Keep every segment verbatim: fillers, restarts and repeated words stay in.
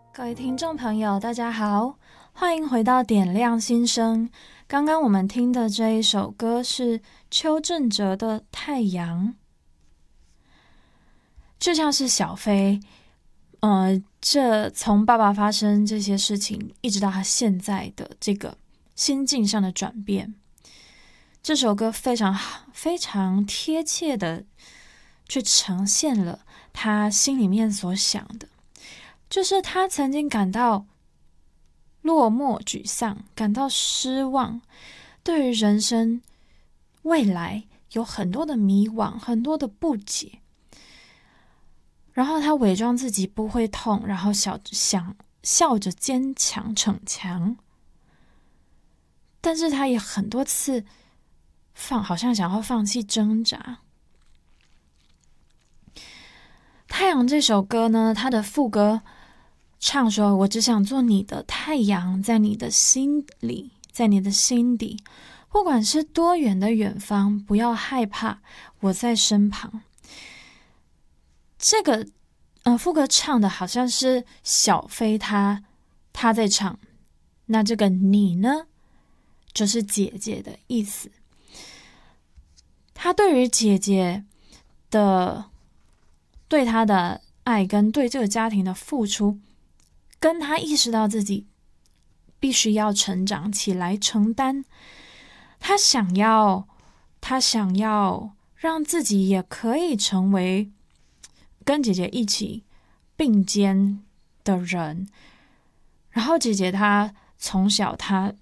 各位听众朋友，大家好，欢迎回到点亮心声。刚刚我们听的这一首歌是邱振哲的《太阳》。就像是小飞，呃，这从爸爸发生这些事情，一直到他现在的这个心境上的转变，这首歌非常非常贴切的去呈现了他心里面所想的。就是他曾经感到落寞、沮丧，感到失望，对于人生未来有很多的迷惘，很多的不解。然后他伪装自己不会痛，然后笑想笑着坚强逞强。但是他也很多次放，好像想要放弃挣扎。太阳这首歌呢，它的副歌唱说，我只想做你的太阳，在你的心里，在你的心底，不管是多远的远方，不要害怕，我在身旁。这个呃副歌唱的好像是小飞他他在唱，那这个你呢，就是姐姐的意思。他对于姐姐的对他的爱跟对这个家庭的付出，跟他意识到自己必须要成长起来承担，他想要他想要让自己也可以成为跟姐姐一起并肩的人。然后姐姐她从小她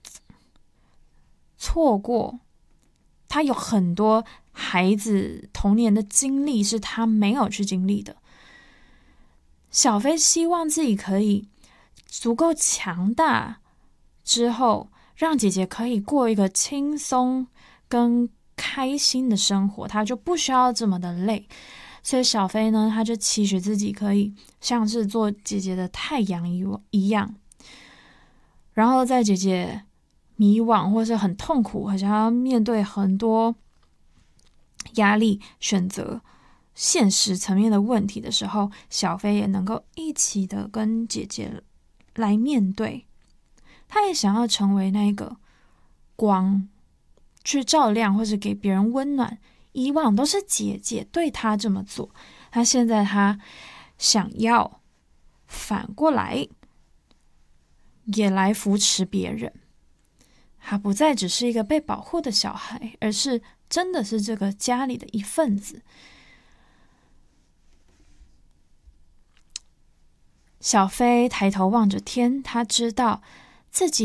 错过，她有很多孩子童年的经历是她没有去经历的。小飞希望自己可以足够强大之后，让姐姐可以过一个轻松跟开心的生活，她就不需要这么的累。所以小飞呢，她就期许自己可以像是做姐姐的太阳一样，然后在姐姐迷惘或是很痛苦，好像要面对很多压力，选择现实层面的问题的时候，小飞也能够一起的跟姐姐来面对。他也想要成为那个光，去照亮或是给别人温暖。以往都是姐姐对他这么做，他现在他想要反过来也来扶持别人。他不再只是一个被保护的小孩，而是真的是这个家里的一份子。小飞抬头望着天，他知道自己